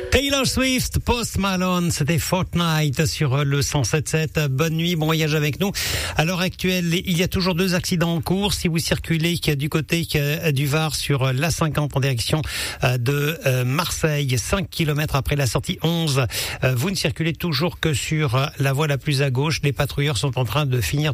Taylor Swift, Post Malone, c'était Fortnite sur le 107.7. Bonne nuit, bon voyage avec nous. À l'heure actuelle, il y a toujours 2 accidents en cours. Si vous circulez du côté du Var sur la 50 en direction de Marseille, 5 km après la sortie 11, vous ne circulez toujours que sur la voie la plus à gauche. Les patrouilleurs sont en train de finir